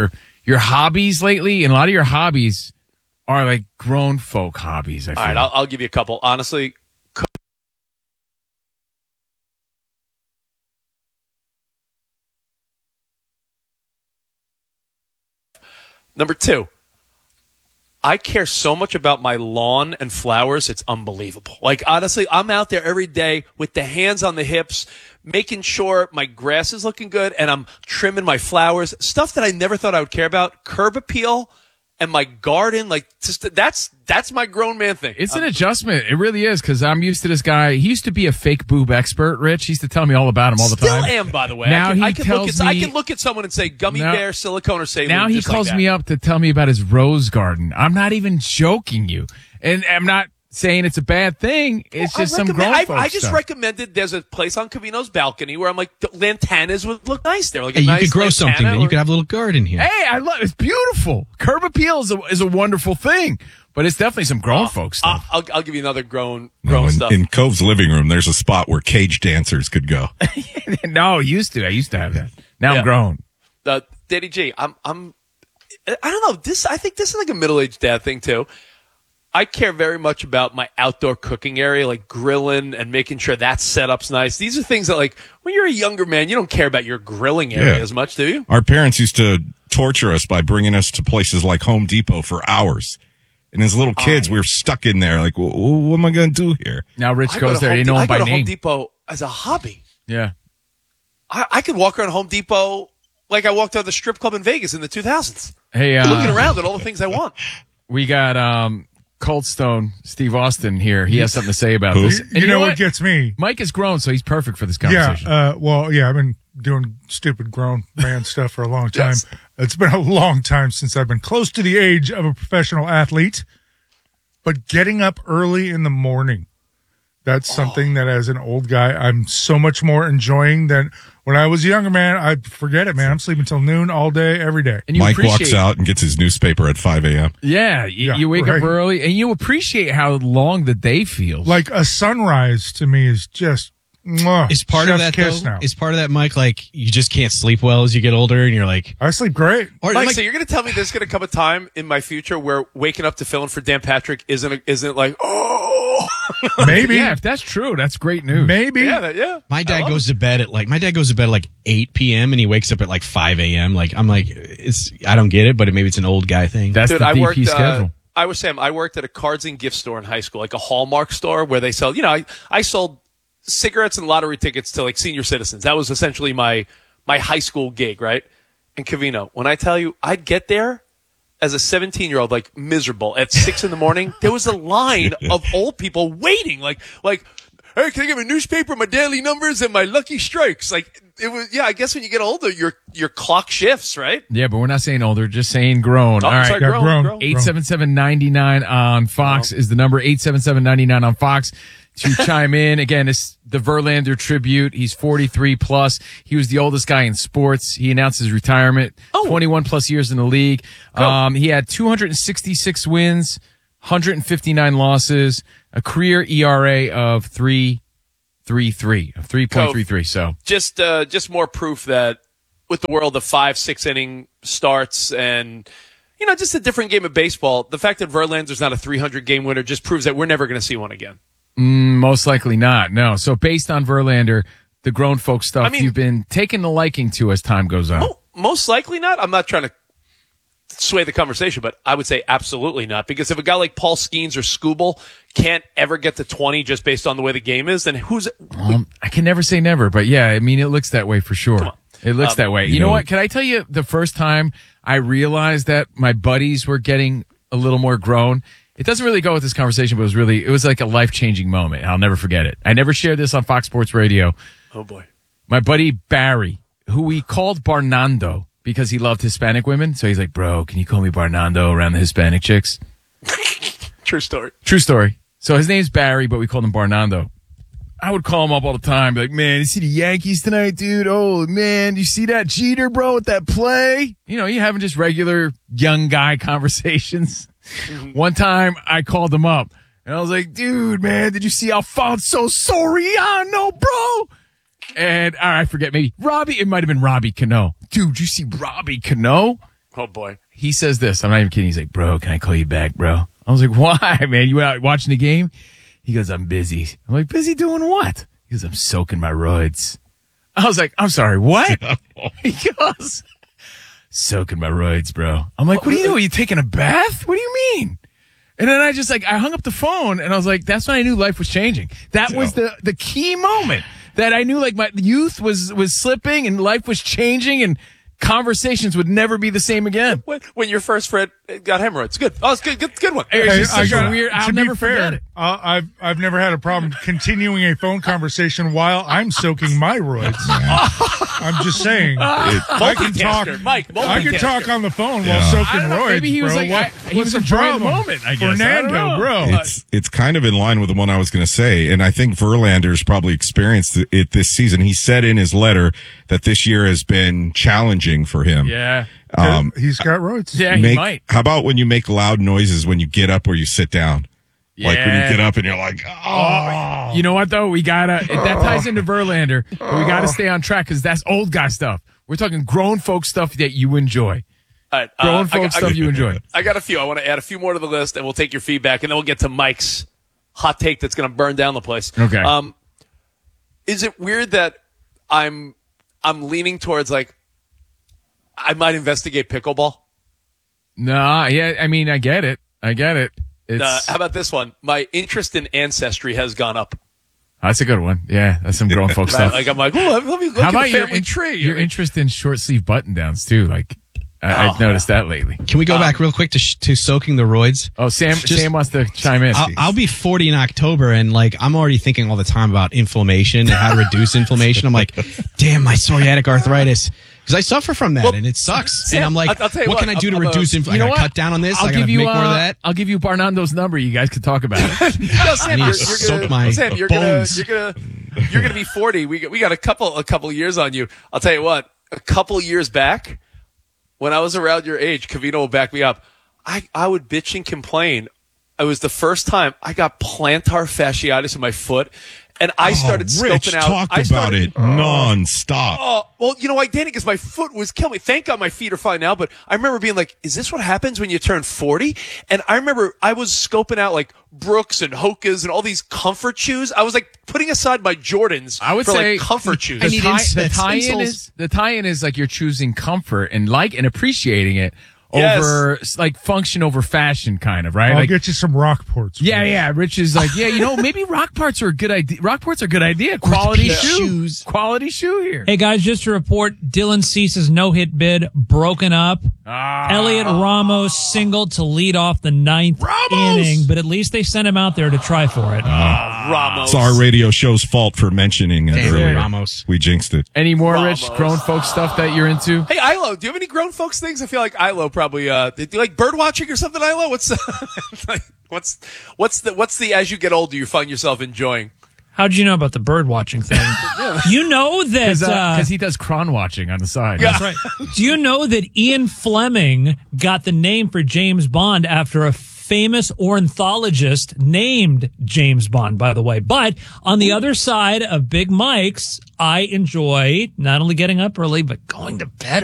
your hobbies lately, and a lot of your hobbies are like grown folk hobbies. I feel. All right, I'll give you a couple. Honestly, number 2, I care so much about my lawn and flowers, it's unbelievable. Like, honestly, I'm out there every day with the hands on the hips, making sure my grass is looking good, and I'm trimming my flowers. Stuff that I never thought I would care about. Curb appeal and my garden, like, just that's my grown man thing. It's an adjustment. It really is, because I'm used to this guy. He used to be a fake boob expert, Rich. He used to tell me all about him all the time. Still am, by the way. Now I can look at someone and say gummy bear, silicone, or saline. Now he calls me up to tell me about his rose garden. I'm not even joking you. And I'm not saying it's a bad thing. It's just some grown folks I just stuff. recommended there's a place on Covino's balcony where I'm like, the lantanas would look nice there. Like Hey, a you nice could grow lantana something, then you could have a little garden here. Hey, I love it's beautiful. Curb appeal is a wonderful thing, but it's definitely some grown folks stuff. I'll give you another grown No, stuff. in Cove's living room, there's a spot where cage dancers could go. No, I used to have that. Now I'm grown. Daddy G, I don't know. I think this is like a middle-aged dad thing too. I care very much about my outdoor cooking area, like grilling and making sure that setup's nice. These are things that, like, when you're a younger man, you don't care about your grilling area as much, do you? Our parents used to torture us by bringing us to places like Home Depot for hours. And as little kids, we were stuck in there like, what am I going to do here? Now Rich goes there. They know him by I go to name. Home Depot as a hobby. Yeah. I could walk around Home Depot like I walked out of the strip club in Vegas in the 2000s. Hey, looking around at all the things I want. We got Cold Stone Steve Austin here. He has something to say about this. And You know what gets me? Mike is grown, so he's perfect for this conversation. I've been doing stupid grown man stuff for a long time. Yes. It's been a long time since I've been close to the age of a professional athlete. But getting up early in the morning, that's something that as an old guy, I'm so much more enjoying than when I was a younger man. I forget it, man. I'm sleeping till noon all day, every day. And you Mike appreciate- walks out and gets his newspaper at 5 a.m. Yeah, you wake up early, and you appreciate how long the day feels. Like a sunrise to me is just mwah, Is part of chef's that kiss though? now. Is part of that, Mike? Like you just can't sleep well as you get older, and you're like, I sleep great. or Mike, like, so you're going to tell me there's going to come a time in my future where waking up to fill in for Dan Patrick isn't like, oh. Maybe. yeah, if that's true, that's great news. Maybe. Yeah. my dad goes to bed at like 8 p.m. and he wakes up at like 5 a.m. Like I'm like, I don't get it, but maybe it's an old guy thing. That's Dude, the I DP worked, schedule. I worked at a cards and gift store in high school, like a Hallmark store where they sell, I sold cigarettes and lottery tickets to like senior citizens. That was essentially my high school gig, right? In Covino. When I tell you, I'd get there as a 17-year-old, like miserable at 6 a.m. There was a line of old people waiting, like, hey, can I get my newspaper, my daily numbers, and my lucky strikes? Like, it was, I guess when you get older, your clock shifts, right? Yeah, but we're not saying older, just saying grown. Oh, All right. sorry, Yeah, grown. 877-99 on Fox is the number. 877-99 on Fox to chime in. Again, it's the Verlander tribute. He's 43 plus. He was the oldest guy in sports. He announced his retirement. 21 plus years in the league. He had 266 wins, 159 losses, a career ERA of 3.33. So Just more proof that with the world of 5-6 inning starts and just a different game of baseball, the fact that Verlander's not a 300 game winner just proves that we're never going to see one again. most likely not. No. So based on Verlander, the grown folk stuff, you've been taking the liking to as time goes on. Most likely not. I'm not trying to sway the conversation, but I would say absolutely not. Because if a guy like Paul Skeens or Skubal can't ever get to 20 just based on the way the game is, then who's... I can never say never, but yeah, I mean, it looks that way for sure. It looks that way. You know what? Can I tell you the first time I realized that my buddies were getting a little more grown? It doesn't really go with this conversation, but it was like a life-changing moment. I'll never forget it. I never shared this on Fox Sports Radio. Oh, boy. My buddy Barry, who we called Barnando because he loved Hispanic women. So he's like, bro, can you call me Barnando around the Hispanic chicks? True story. True story. So his name's Barry, but we called him Barnando. I would call him up all the time, be like, man, you see the Yankees tonight, dude? Oh, man, you see that Jeter, bro, with that play? You know, you having just regular young guy conversations. One time I called him up, and I was like, dude, man, did you see Alfonso Soriano, bro? And I forget, maybe Robbie, it might have been Robbie Cano. Dude, you see Robbie Cano? Oh boy. He says this. I'm not even kidding. He's like, bro, can I call you back, bro? I was like, why, man? You out watching the game? He goes, I'm busy. I'm like, busy doing what? He goes, I'm soaking my roids. I was like, I'm sorry, what? He goes, soaking my roids, bro. I'm like, what are you doing? Are you taking a bath? What do you mean? And then I hung up the phone and I was like, that's when I knew life was changing. That was the key moment that I knew like my youth was slipping and life was changing and conversations would never be the same again. When your first friend got hemorrhoids. Good. Oh, it's good. Good one. It was just such a weird, I'll to never be fair, forget it. I've never had a problem continuing a phone conversation while I'm soaking my roids. I'm just saying. I can talk. Mike, I can talk on the phone while I soaking don't know, roids. maybe he was bro. like, he what's was the enjoying the problem? moment, I guess. I don't Fernando, know. bro. It's kind of in line with the one I was going to say, and I think Verlander's probably experienced it this season. He said in his letter that this year has been challenging for him. Yeah. He's got roids. Yeah, he might. How about when you make loud noises when you get up or you sit down? Like when you Yeah. get up and you're like, oh. You know what though? We gotta, that ties into Verlander, but we gotta stay on track because that's old guy stuff. We're talking grown folk stuff that you enjoy. All right. Grown folk stuff you enjoy. I got a few. I want to add a few more to the list, and we'll take your feedback, and then we'll get to Mike's hot take that's going to burn down the place. Okay. Is it weird that I'm leaning towards like I might investigate pickleball? Nah, yeah, I mean, I get it. It's, How about this one? My interest in ancestry has gone up. that's a good one. Yeah, that's some grown folk stuff. Like I'm like, oh, let me look How at about the your family tree. your interest in short sleeve button downs too? Like, I've noticed that lately. Can we go back real quick to soaking the roids? Oh, Sam wants to chime in. I'll be 40 in October, and like I'm already thinking all the time about inflammation and how to reduce inflammation. I'm like, damn, my psoriatic arthritis. Because I suffer from that, and it sucks. Sam, and I'm like, I'll tell you what can I do to I'm reduce inflammation? You know I what? gotta cut down on this. I'll I gotta give you make more of that. I'll give you Barnando's number. You guys could talk about it. No, Sam, I need you're to soak my bones. you're gonna be 40. We got a couple years on you. I'll tell you what. A couple years back, when I was around your age, Cavino will back me up. I would bitch and complain. It was the first time I got plantar fasciitis in my foot, and I started Rich, scoping out. talk I about started, it nonstop. Oh, well, you know why, Danny? Because my foot was killing me. Thank God my feet are fine now, but I remember being like, is this what happens when you turn 40? And I remember I was scoping out like Brooks and Hoka's and all these comfort shoes. I was like putting aside my Jordans I would for say like comfort shoes. I need the insoles. tie-in is like you're choosing comfort and appreciating it Yes. over like function over fashion, kind of, right? I'll Like, get you some Rockports. yeah. Rich is like, yeah, you know, maybe Rockports are a good idea. Rockports are a good idea. Quality shoes. Quality shoe here. Hey guys, just to report, Dylan Cease's no-hit bid broken up. Elliot Ramos singled to lead off the ninth inning, but at least they sent him out there to try for it. Ramos. It's our radio show's fault for mentioning it Damn, earlier. Ramos. We jinxed it. Any more Ramos. Rich grown folk stuff that you're into? Hey, Ilo, do you have any grown folks things? I feel like Ilo probably, do you like bird watching or something, Ilo? What's the, as you get older, you find yourself enjoying? How'd you know about the bird watching thing? You know that Because he does cron watching on the side. Yeah. right. Do you know that Ian Fleming got the name for James Bond after a famous ornithologist named James Bond, by the way? But on the other side of Big Mike's, I enjoy not only getting up early, but going to bed